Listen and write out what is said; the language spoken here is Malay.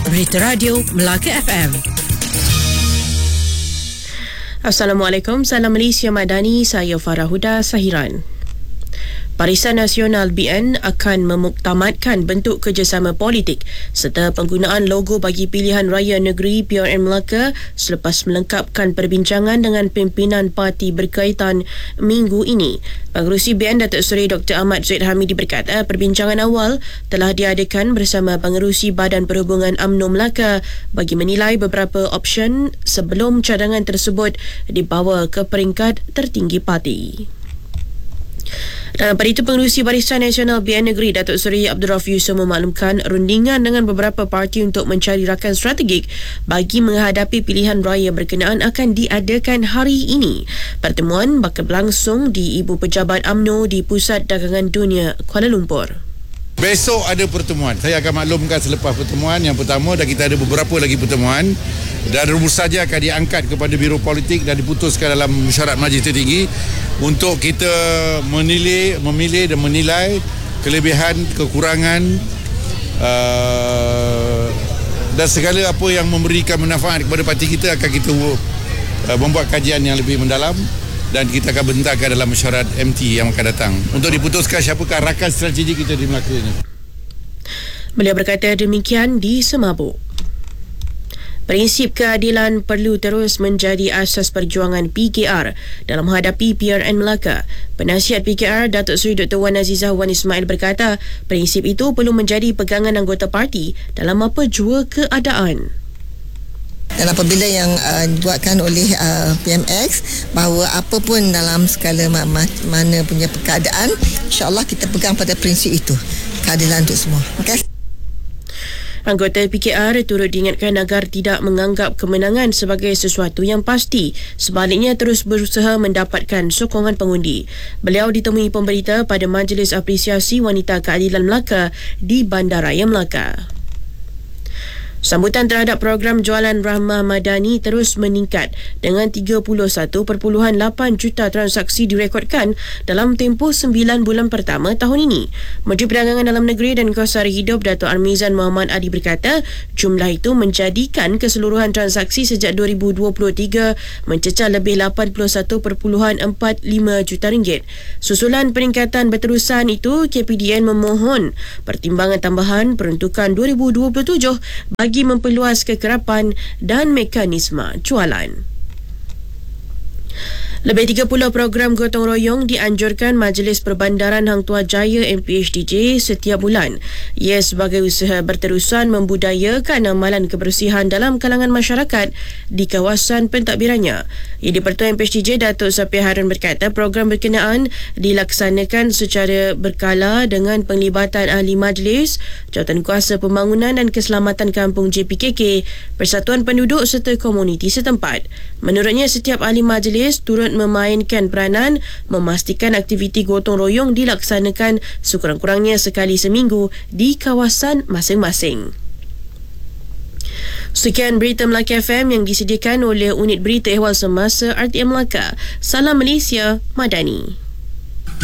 Berita Radio Melaka FM. Assalamualaikum, salam Malaysia Madani, saya Farah Huda Sahiran. Barisan Nasional BN akan memuktamadkan bentuk kerjasama politik serta penggunaan logo bagi pilihan raya negeri PRN Melaka selepas melengkapkan perbincangan dengan pimpinan parti berkaitan minggu ini. Pengerusi BN Datuk Seri Dr. Ahmad Zaid Hamidi berkata perbincangan awal telah diadakan bersama Pengerusi Badan Perhubungan UMNO Melaka bagi menilai beberapa option sebelum cadangan tersebut dibawa ke peringkat tertinggi parti. Dalam pada itu, Pengerusi Barisan Nasional BN Negeri Datuk Seri Abdul Rauf Yusof memaklumkan rundingan dengan beberapa parti untuk mencari rakan strategik bagi menghadapi pilihan raya berkenaan akan diadakan hari ini. Pertemuan bakal berlangsung di Ibu Pejabat UMNO di Pusat Dagangan Dunia, Kuala Lumpur. Besok ada pertemuan. Saya akan maklumkan selepas pertemuan yang pertama, dan kita ada beberapa lagi pertemuan, dan rumus saja akan diangkat kepada Biro Politik dan diputuskan dalam mesyuarat Majlis Tertinggi untuk kita memilih dan menilai kelebihan, kekurangan dan segala apa yang memberikan manfaat kepada parti kita akan kita membuat kajian yang lebih mendalam, dan kita akan bentangkan dalam mesyuarat MT yang akan datang untuk diputuskan siapakah rakan strategi kita di Melaka ini. Beliau berkata demikian di Semabuk. Prinsip keadilan perlu terus menjadi asas perjuangan PKR dalam menghadapi PRN Melaka. Penasihat PKR Datuk Seri Dr. Wan Azizah Wan Ismail berkata prinsip itu perlu menjadi pegangan anggota parti dalam apa jua keadaan. Dan apabila yang dibuatkan oleh PMX bahawa apa pun dalam skala mana punya keadaan, insya-Allah kita pegang pada prinsip itu, keadilan untuk semua. Terima kasih. Anggota PKR turut diingatkan agar tidak menganggap kemenangan sebagai sesuatu yang pasti, sebaliknya terus berusaha mendapatkan sokongan pengundi. Beliau ditemui pemberita pada Majlis Apresiasi Wanita Keadilan Melaka di Bandaraya Melaka. Sambutan terhadap program jualan Rahmah Madani terus meningkat dengan 31.8 juta transaksi direkodkan dalam tempoh 9 bulan pertama tahun ini. Menteri Perdagangan Dalam Negeri dan Kos Sara Hidup Dato' Armizan Muhammad Adi berkata jumlah itu menjadikan keseluruhan transaksi sejak 2023 mencecah lebih 81.45 juta ringgit. Susulan peningkatan berterusan itu, KPDN memohon pertimbangan tambahan peruntukan 2027 bagi memperluas kekerapan dan mekanisme jualan. Lebih 30 program gotong royong dianjurkan Majlis Perbandaran Hang Tuah Jaya MPHDJ setiap bulan. Ia sebagai usaha berterusan membudayakan amalan kebersihan dalam kalangan masyarakat di kawasan pentadbirannya. Yang di-Pertua MPHDJ Datuk Sapir Harun berkata program berkenaan dilaksanakan secara berkala dengan penglibatan ahli majlis, Jawatankuasa Pembangunan dan Keselamatan Kampung JPKK, Persatuan Penduduk serta komuniti setempat. Menurutnya setiap ahli majlis turut memainkan peranan memastikan aktiviti gotong royong dilaksanakan sekurang-kurangnya sekali seminggu di kawasan masing-masing. Sekian berita Melaka FM yang disediakan oleh Unit Berita Ehwal Semasa RTM Melaka. Salam Malaysia Madani.